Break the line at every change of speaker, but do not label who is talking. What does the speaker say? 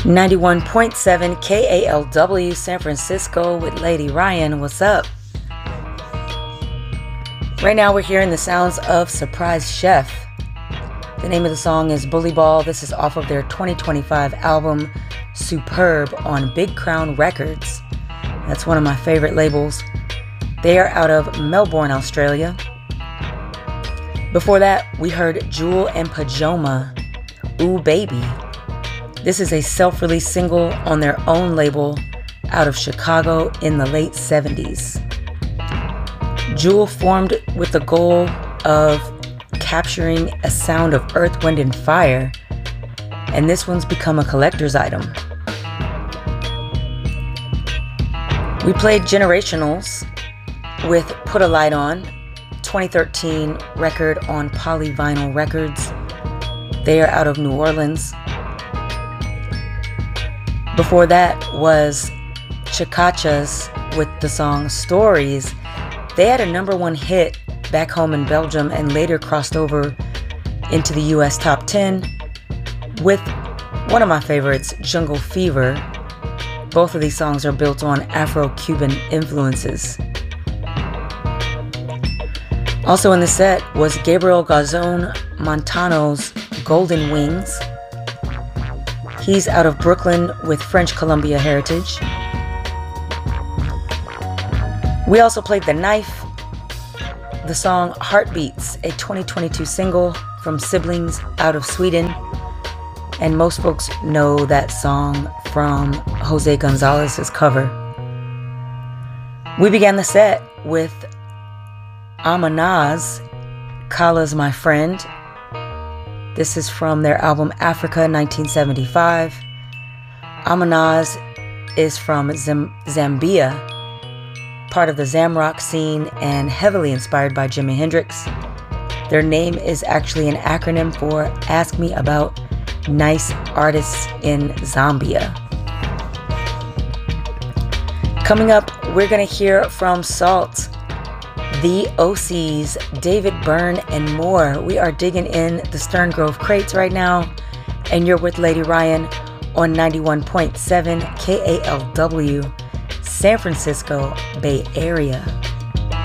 91.7 KALW San Francisco with Lady Ryan. What's up? Right now we're hearing the sounds of Surprise Chef. The name of the song is Bully Ball. This is off of their 2025 album Superb on Big Crown Records. That's one of my favorite labels. They are out of Melbourne, Australia. Before that, we heard Jewel and Pajoma, Ooh Baby. This is a self-released single on their own label out of Chicago in the late 70s. Jewel formed with the goal of capturing a sound of Earth, Wind, and Fire, and this one's become a collector's item. We played Generationals with Put a Light On, 2013 record on Polyvinyl Records. They are out of New Orleans. Before that was Chakachas with the song Stories. They had a #1 hit back home in Belgium and later crossed over into the US top 10 with one of my favorites, Jungle Fever. Both of these songs are built on Afro-Cuban influences. Also in the set was Gabriel Garzón Montano's Golden Wings. He's out of Brooklyn with French Columbia heritage. We also played The Knife, the song Heartbeats, a 2022 single from Siblings out of Sweden. And most folks know that song from Jose Gonzalez's cover. We began the set with Amanaz, Kala's My Friend. This is from their album Africa 1975. Amanaz is from Zambia, part of the Zamrock scene and heavily inspired by Jimi Hendrix. Their name is actually an acronym for Ask Me About Nice Artists in Zambia. Coming up, we're going to hear from Salt, The OCs, David Byrne, and more. We are digging in the Stern Grove crates right now, and you're with Lady Ryan on 91.7 KALW, San Francisco Bay Area.